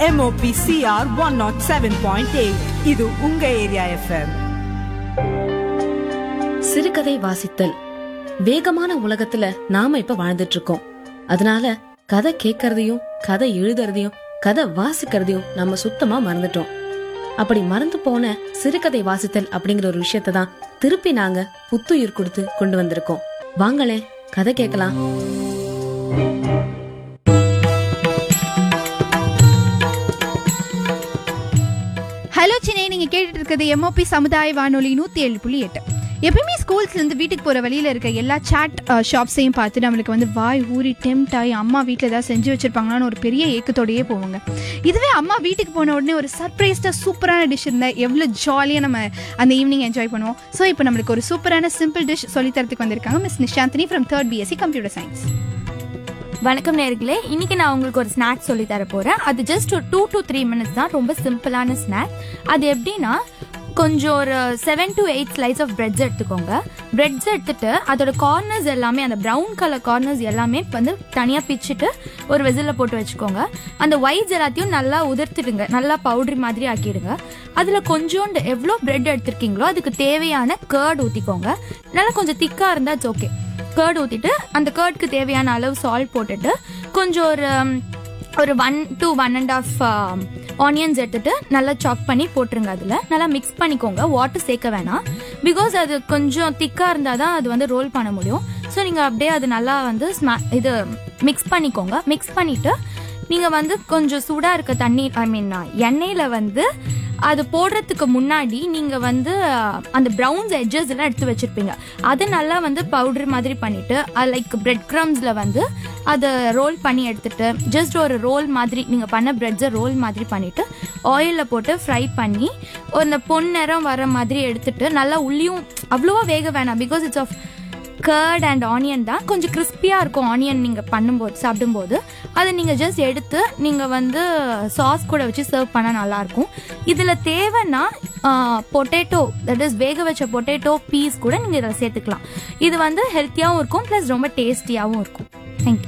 MOPCR 107.8. இது உங்க area FM. சிறுகதை வாசித்தல். வேகமான உலகத்துல நாம இப்ப வாழ்ந்துட்டு இருக்கோம். அதனால கதை கேட்கறதையும் கதை எழுதுறதையும் கதை வாசிக்கிறதையும் நம்ம சுத்தமா மறந்துட்டோம். அப்படி மறந்து போன சிறுகதை வாசித்தல் அப்படிங்கிற ஒரு விஷயத்தை தான் திருப்பி நாங்க புத்துயிர் கொடுத்து கொண்டு வந்திருக்கோம். வாங்களே கதை கேட்கலாம். ஹலோ சென்னை, நீங்க கேட்டுட்டு இருக்கிறது MOP சமுதாய வானொலி 107.8. எப்பயுமே ஸ்கூல்ஸ்லேருந்து வீட்டுக்கு போகிற வழியில் இருக்க எல்லா சாட் ஷாப்ஸையும் பார்த்து நம்மளுக்கு வந்து வாய் ஊறி டெம்ட் ஆகி அம்மா வீட்டில் ஏதாவது செஞ்சு வச்சுருப்பாங்களான்னு ஒரு பெரிய ஏக்கத்தோடையே போவாங்க. இதுவே அம்மா வீட்டுக்கு போன உடனே ஒரு சர்ப்ரைஸ்டாக சூப்பரான டிஷ் இருந்தால் எவ்வளோ ஜாலியாக நம்ம அந்த ஈவினிங் என்ஜாய் பண்ணுவோம். ஸோ இப்போ நம்மளுக்கு ஒரு சூப்பரான சிம்பிள் டிஷ் சொல்லித்தரத்துக்கு வந்திருக்காங்க miss Nishanthini from 3rd BSc computer science. வணக்கம் நேயர்களே, இன்னைக்கு நான் உங்களுக்கு ஒரு ஸ்நாக்ஸ் சொல்லி தர போகிறேன். அது ஜஸ்ட் ஒரு 2 to 3 minutes தான். ரொம்ப சிம்பிளான ஸ்நாக். அது எப்படின்னா, கொஞ்சம் ஒரு 7 to 8 ஸ்லைஸ் ஆஃப் பிரெட்ஸ் எடுத்துக்கோங்க. பிரெட்ஸ் எடுத்துட்டு அதோட கார்னர்ஸ் எல்லாமே, அந்த ப்ரௌன் கலர் கார்னர்ஸ் எல்லாமே வந்து தனியாக பிச்சுட்டு ஒரு வெசிலில் போட்டு வச்சுக்கோங்க. அந்த ஒயிட்ஸ் எல்லாத்தையும் நல்லா உதிர்த்துடுங்க, நல்லா பவுடர் மாதிரி ஆக்கிடுங்க. அதில் கொஞ்சோண்டு எவ்வளோ பிரெட் எடுத்துருக்கீங்களோ அதுக்கு தேவையான கர்ட் ஊற்றிக்கோங்க. நல்லா கொஞ்சம் திக்காக இருந்தால் இட்ஸ் ஓகே. கர்ட் ஊற்றிட்டு அந்த கர்டுக்கு தேவையான அளவு சால்ட் போட்டுட்டு கொஞ்சம் ஒரு 1 to 1.5 ஆனியன்ஸ் எடுத்துட்டு நல்லா சாப் பண்ணி போட்டுருங்க. அதில் நல்லா மிக்ஸ் பண்ணிக்கோங்க. வாட்டர் சேர்க்க வேணாம், பிகாஸ் அது கொஞ்சம் திக்காக இருந்தால் தான் அது வந்து ரோல் பண்ண முடியும். ஸோ நீங்கள் அப்படியே அது நல்லா வந்து இது மிக்ஸ் பண்ணிக்கோங்க. மிக்ஸ் பண்ணிவிட்டு நீங்கள் வந்து கொஞ்சம் சூடாக இருக்க தண்ணி எண்ணெயில் வந்து அது போடுறதுக்கு முன்னாடி நீங்கள் வந்து அந்த ப்ரௌன்ஸ் எட்ஜஸ் எல்லாம் எடுத்து வச்சுருப்பீங்க. அது நல்லா வந்து பவுடர் மாதிரி பண்ணிவிட்டு லைக் பிரெட் க்ரம்ஸில் வந்து அதை ரோல் பண்ணி எடுத்துகிட்டு ஜஸ்ட் ஒரு ரோல் மாதிரி நீங்கள் பண்ண பிரெட்ஸை ரோல் மாதிரி பண்ணிவிட்டு ஆயிலில் போட்டு ஃப்ரை பண்ணி அந்த பொன்னிறம் வர மாதிரி எடுத்துகிட்டு நல்லா உள்ளியும் அவ்வளோவா வேக வேணாம், because it's of curd and onion தான். கொஞ்சம் கிறிஸ்பியாக இருக்கும் ஆனியன் நீங்கள் பண்ணும்போது சாப்பிடும்போது. அதை நீங்கள் ஜஸ்ட் எடுத்து நீங்கள் வந்து சாஸ் கூட வச்சு சர்வ் பண்ணால் நல்லாயிருக்கும். இதில் தேவைன்னா பொட்டேட்டோ, தட் இஸ் வேக வச்ச பொட்டேட்டோ பீஸ் கூட நீங்கள் இதில் சேர்த்துக்கலாம். இது வந்து ஹெல்த்தியாகவும் இருக்கும், ப்ளஸ் ரொம்ப டேஸ்டியாகவும் இருக்கும். தேங்க்யூ.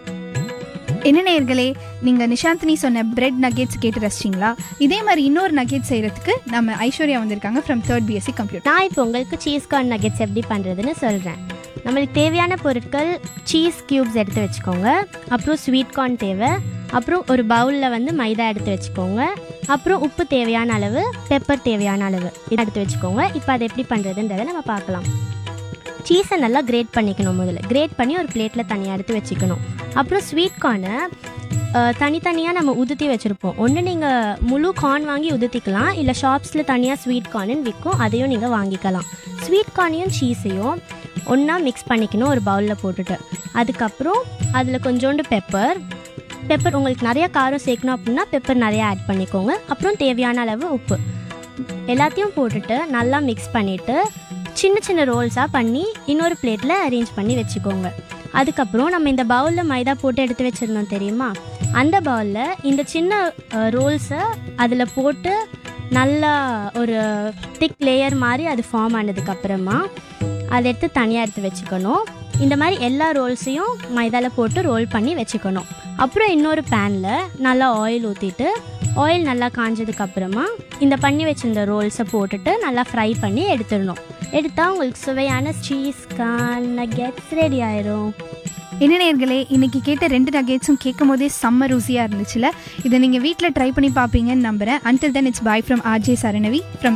என்ன நேயர்களே, நீங்கள் நிஷாந்தினி சொன்ன பிரெட் நகெட்ஸ் கேட்டு ரசிச்சிங்களா? இதே மாதிரி இன்னொரு நகெட் செய்கிறதுக்கு நம்ம ஐஸ்வர்யா வந்திருக்காங்க ஃப்ரம் 3rd BSc கம்ப்யூட்டர். நான் இப்போ உங்களுக்கு சீஸ் கார்ன் நகெட்ஸ் எப்படி பண்ணுறதுன்னு சொல்கிறேன். நம்மளுக்கு தேவையான பொருட்கள் சீஸ் க்யூப்ஸ் எடுத்து வச்சுக்கோங்க, அப்புறம் ஸ்வீட் கார்ன் தேவை, அப்புறம் ஒரு பவுலில் வந்து மைதா எடுத்து வச்சுக்கோங்க, அப்புறம் உப்பு தேவையான அளவு, பெப்பர் தேவையான அளவு இதை எடுத்து வச்சுக்கோங்க. இப்போ அதை எப்படி பண்ணுறதுன்றதை நம்ம பார்க்கலாம். சீஸை நல்லா கிரேட் பண்ணிக்கணும். முதல்ல கிரேட் பண்ணி ஒரு பிளேட்டில் தனியாக எடுத்து வச்சுக்கணும். அப்புறம் ஸ்வீட் கார்னை தனித்தனியாக நம்ம உதுத்தி வச்சுருப்போம். ஒன்று நீங்கள் முழு கார்ன் வாங்கி உதுத்திக்கலாம், இல்லை ஷாப்ஸில் தனியாக ஸ்வீட் கார்னுன்னு விற்கும், அதையும் நீங்கள் வாங்கிக்கலாம். ஸ்வீட் கார்னையும் சீஸையும் ஒன்றா மிக்ஸ் பண்ணிக்கணும் ஒரு பவுலில் போட்டுட்டு. அதுக்கப்புறம் அதில் கொஞ்சோண்டு பெப்பர் உங்களுக்கு நிறையா காரம் சேர்க்கணும் அப்படின்னா பெப்பர் நிறையா ஆட் பண்ணிக்கோங்க. அப்புறம் தேவையான அளவு உப்பு எல்லாத்தையும் போட்டுட்டு நல்லா மிக்ஸ் பண்ணிவிட்டு சின்ன சின்ன ரோல்ஸாக பண்ணி இன்னொரு பிளேட்டில் அரேஞ்ச் பண்ணி வச்சுக்கோங்க. அதுக்கப்புறம் நம்ம இந்த பவுலில் மைதா போட்டு எடுத்து வச்சுருந்தோம் தெரியுமா, அந்த பவுலில் இந்த சின்ன ரோல்ஸை அதில் போட்டு நல்லா ஒரு திக் லேயர் மாதிரி அது ஃபார்ம் ஆனதுக்கப்புறமா அதை எடுத்து தனியாக எடுத்து வச்சுக்கணும். இந்த மாதிரி எல்லா ரோல்ஸையும் மைதாவில் போட்டு ரோல் பண்ணி வச்சுக்கணும். அப்புறம் இன்னொரு பேனில் நல்லா ஆயில் ஊற்றிட்டு ஆயில் நல்லா காஞ்சதுக்கப்புறமா இந்த பண்ணி வச்சுருந்த ரோல்ஸை போட்டுட்டு நல்லா ஃப்ரை பண்ணி எடுத்துடணும். எடுத்தால் உங்களுக்கு சுவையான சீஸ் கார்ன் நகெட்ஸ் ரெடி ஆயிரும். என்ன நேயர்களே, இன்னைக்கு கேட்ட 2 நகெட்ஸும் கேட்கும் போதே செம்ம ருசியாக இருந்துச்சுல. இதை நீங்கள் வீட்டில் ட்ரை பண்ணி பார்ப்பீங்கன்னு நம்புகிறேன். Until then, it's bye from RJ Saranavi from